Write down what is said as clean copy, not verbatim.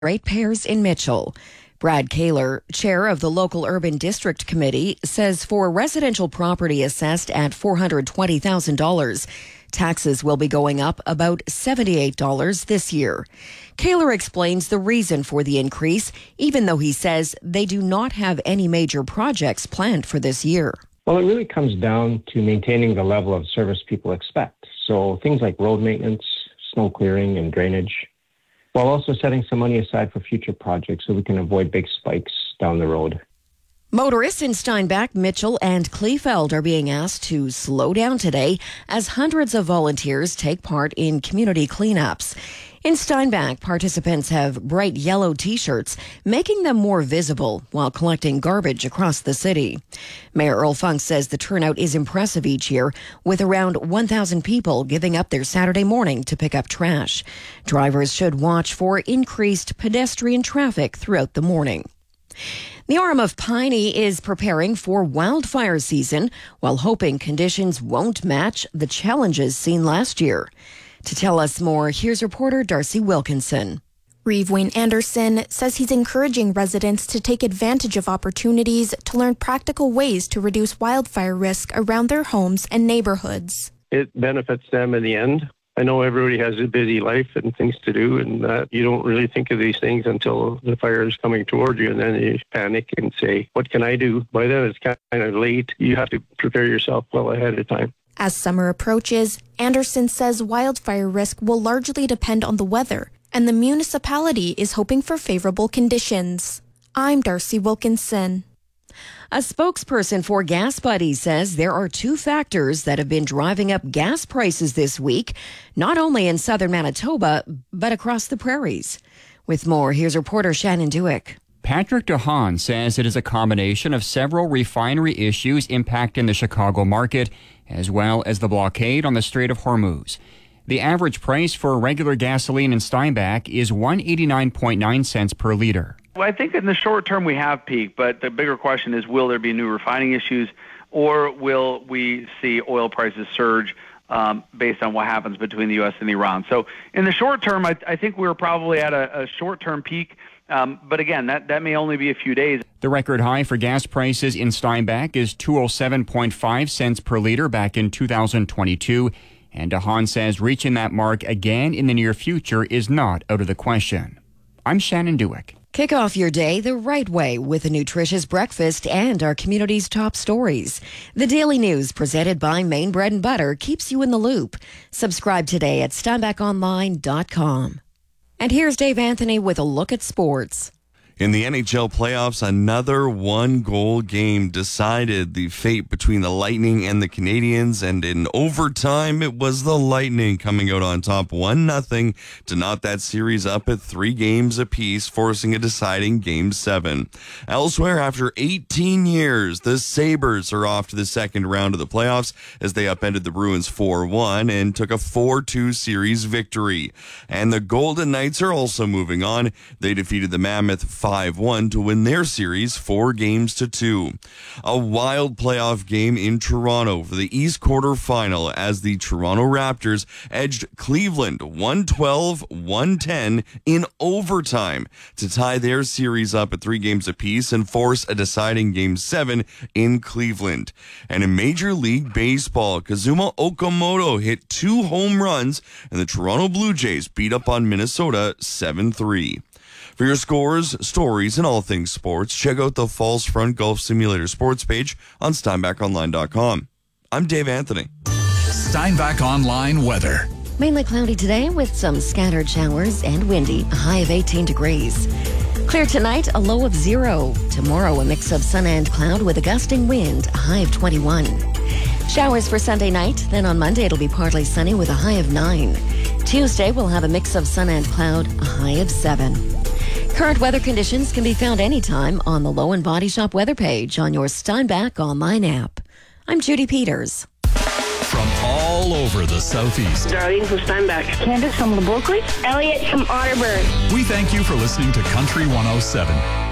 ratepayers in Mitchell. Brad Kaler, chair of the local urban district committee, says for residential property assessed at $420,000, taxes will be going up about $78 this year. Kaler explains the reason for the increase, even though he says they do not have any major projects planned for this year. Well, it really comes down to maintaining the level of service people expect. So things like road maintenance, snow clearing, and drainage, while also setting some money aside for future projects so we can avoid big spikes down the road. Motorists in Steinbach, Mitchell, and Kleefeld are being asked to slow down today as hundreds of volunteers take part in community cleanups. In Steinbach, participants have bright yellow T-shirts, making them more visible while collecting garbage across the city. Mayor Earl Funk says the turnout is impressive each year, with around 1,000 people giving up their Saturday morning to pick up trash. Drivers should watch for increased pedestrian traffic throughout the morning. The Orem of Piney is preparing for wildfire season while hoping conditions won't match the challenges seen last year. To tell us more, here's reporter Darcy Wilkinson. Reeve Wayne Anderson says he's encouraging residents to take advantage of opportunities to learn practical ways to reduce wildfire risk around their homes and neighborhoods. It benefits them in the end. I know everybody has a busy life and things to do, and you don't really think of these things until the fire is coming toward you, and then you panic and say, what can I do? By then it's kind of late. You have to prepare yourself well ahead of time. As summer approaches, Anderson says wildfire risk will largely depend on the weather, and the municipality is hoping for favorable conditions. I'm Darcy Wilkinson. A spokesperson for Gas Buddy says there are two factors that have been driving up gas prices this week, not only in southern Manitoba, but across the prairies. With more, here's reporter Shannon Dewick. Patrick DeHaan says it is a combination of several refinery issues impacting the Chicago market, as well as the blockade on the Strait of Hormuz. The average price for regular gasoline in Steinbach is 189.9 cents per liter. Well, I think in the short term we have peaked, but the bigger question is, will there be new refining issues, or will we see oil prices surge based on what happens between the U.S. and Iran? So in the short term, I think we're probably at a short-term peak, but again, that may only be a few days. The record high for gas prices in Steinbach is 207.5 cents per liter back in 2022, and DeHaan says reaching that mark again in the near future is not out of the question. I'm Shannon Dewick. Kick off your day the right way with a nutritious breakfast and our community's top stories. The Daily News, presented by Maine Bread and Butter, keeps you in the loop. Subscribe today at steinbachonline.com. And here's Dave Anthony with a look at sports. In the NHL playoffs, another one-goal game decided the fate between the Lightning and the Canadiens, and in overtime, it was the Lightning coming out on top 1-0 to knot that series up at 3 games apiece, forcing a deciding Game 7. Elsewhere, after 18 years, the Sabres are off to the second round of the playoffs as they upended the Bruins 4-1 and took a 4-2 series victory. And the Golden Knights are also moving on. They defeated the Mammoth 5-1 to win their series 4-2. A wild playoff game in Toronto for the East quarterfinal as the Toronto Raptors edged Cleveland 112-110 in overtime to tie their series up at 3 games apiece and force a deciding Game 7 in Cleveland. And in Major League Baseball, Kazuma Okamoto hit 2 home runs and the Toronto Blue Jays beat up on Minnesota 7-3. For your scores, stories, and all things sports, check out the Falls Front Golf Simulator sports page on steinbachonline.com. I'm Dave Anthony. Steinbach Online weather. Mainly cloudy today with some scattered showers and windy, a high of 18 degrees. Clear tonight, a low of 0. Tomorrow, a mix of sun and cloud with a gusting wind, a high of 21. Showers for Sunday night, then on Monday it'll be partly sunny with a high of 9. Tuesday, we'll have a mix of sun and cloud, a high of 7. Current weather conditions can be found anytime on the Low and Body Shop weather page on your Steinbach Online app. I'm Judy Peters. From all over the Southeast. Darlene from Steinbach. Candace from Lebourgey. Elliot from Otterburn. We thank you for listening to Country 107.